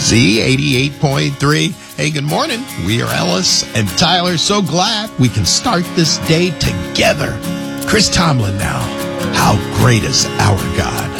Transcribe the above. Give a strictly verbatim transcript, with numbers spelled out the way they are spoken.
Z eighty-eight point three. Hey, good morning. We are Ellis and Tyler. So glad we can start this day together. Chris Tomlin now. How great is our God?